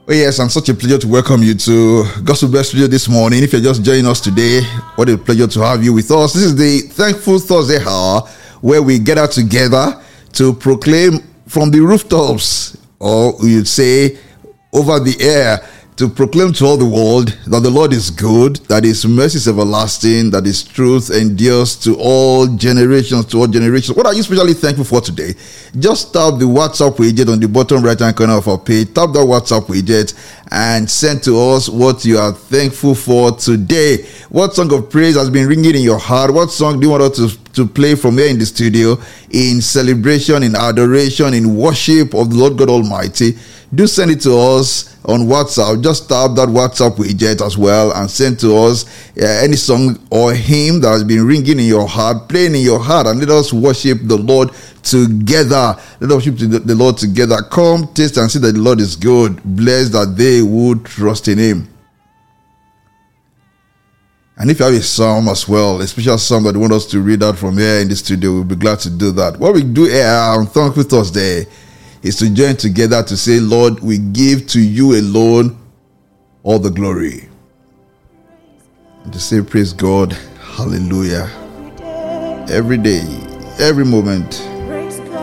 Oh yes, and such a pleasure to welcome you to Gospel Best Studio this morning. If you're just joining us today, what a pleasure to have you with us. This is the Thankful Thursday hour where we gather together to proclaim from the rooftops, or you'd say over the air, to proclaim to all the world that the Lord is good, that His mercy is everlasting, that His truth endures to all generations, What are you especially thankful for today? Just tap the WhatsApp widget on the bottom right-hand corner of our page. Tap that WhatsApp widget and send to us what you are thankful for today. What song of praise has been ringing in your heart? What song do you want us to play from here in the studio in celebration, in adoration, in worship of the Lord God Almighty? Do send it to us on WhatsApp. Just tap that WhatsApp widget as well and send to us any song or hymn that has been ringing in your heart, playing in your heart, and let us worship the Lord together. Let us worship the Lord together. Come, taste and see that the Lord is good. Blessed that they would trust in Him. And if you have a psalm as well, a special psalm that you want us to read out from here in the studio, we'll be glad to do that. What we do here on Thankful Thursday is to join together to say, Lord, we give to you alone all the glory. And to say, praise God, hallelujah. Every day, every moment.